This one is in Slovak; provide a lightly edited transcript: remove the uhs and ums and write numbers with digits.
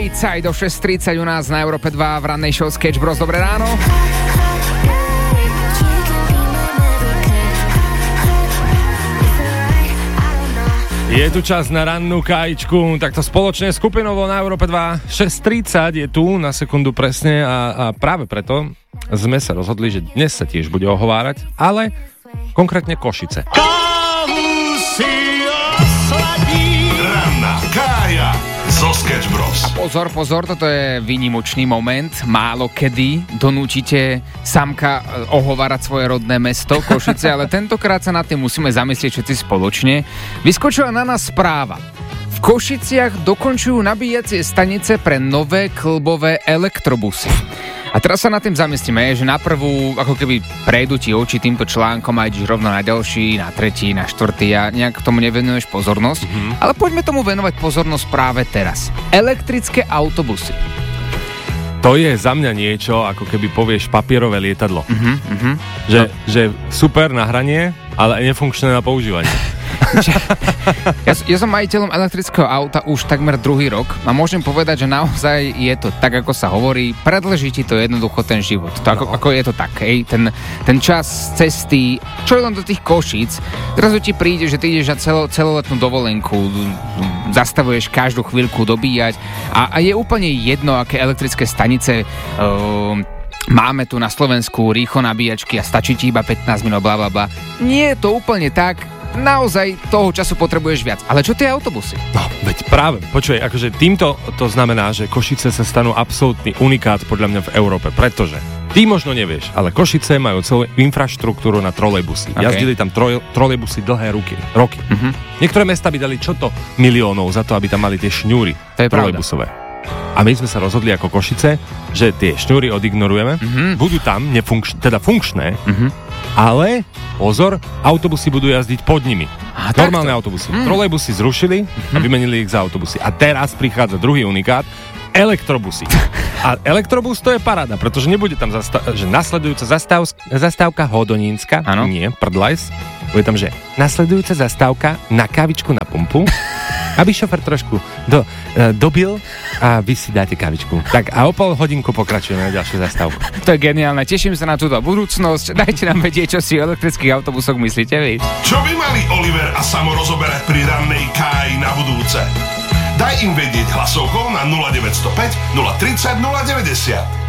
Stateside o 6:30 u nás na Európe 2 v rannej show Sketch Bros. Dobré ráno. Je tu čas na rannú kájičku, takto spoločne skupinovo na Európe 2. 6:30 je tu na sekundu presne a práve preto sme sa rozhodli, že dnes sa tiež bude ohovárať, ale konkrétne Košice. Ranná kája zo Sketch Bros. A pozor, toto je výnimočný moment. Málo kedy donúčite Samka ohovárať svoje rodné mesto, Košice, ale tentokrát sa nad tým musíme zamyslieť všetci spoločne. Vyskočila na nás správa. V Košiciach dokončujú nabíjacie stanice pre nové klbové elektrobusy. A teraz sa nad tým zamyslíme, že na prvú, ako keby prejdú ti oči týmto článkom a ideš rovno na ďalší, na tretí, na štvrtý a nejak tomu nevenuješ pozornosť. Ale poďme tomu venovať pozornosť práve teraz. Elektrické autobusy. To je za mňa niečo, ako keby povieš papierové lietadlo. Že super na hranie, ale nefunkčné na používanie. Ja som majiteľom elektrického auta už takmer druhý rok a môžem povedať, že naozaj je to tak, ako sa hovorí, predĺží ti to jednoducho ten život. To ako je to tak, hej? Ten čas cesty, čo je len do tých Košíc, zrazu ti príde, že ty ideš na celoletnú dovolenku, zastavuješ každú chvíľku dobíjať a je úplne jedno, aké elektrické stanice máme tu na Slovensku, rýchlo nabíjačky a stačí ti iba 15 minút, blablabla. Nie je to úplne tak. Naozaj toho času potrebuješ viac. Ale čo tie autobusy? No, veď práve, počuj, akože týmto to znamená, že Košice sa stanú absolútny unikát podľa mňa v Európe, pretože ty možno nevieš, ale Košice majú celú infraštruktúru na trolejbusy. Jazdili tam trolejbusy dlhé roky. Niektoré mesta by dali miliónov za to, aby tam mali tie šňúry trolejbusové. A my sme sa rozhodli ako Košice, že tie šňúry odignorujeme, budú tam funkčné, ale pozor, autobusy budú jazdiť pod nimi. Normálne autobusy. Trolejbusy zrušili a vymenili ich za autobusy. A teraz prichádza druhý unikát, elektrobusy. A elektrobus to je paráda, pretože nebude tam že nasledujúca zastávka Hodonínska, nie, Prdlajs, bude tam, že nasledujúca zastávka na kávičku na pumpu, aby šofer trošku dobil a vy si dáte kávičku. Tak a o pol hodinku pokračujeme na ďalšiu zastávku. To je geniálne, teším sa na túto budúcnosť. Dajte nám vedieť, čo si o elektrických autobusoch myslíte vy. Čo by mali Oliver a Samo rozoberať pri rannej káji na budúce? Daj im vedieť hlasovkou na 0905 030 090.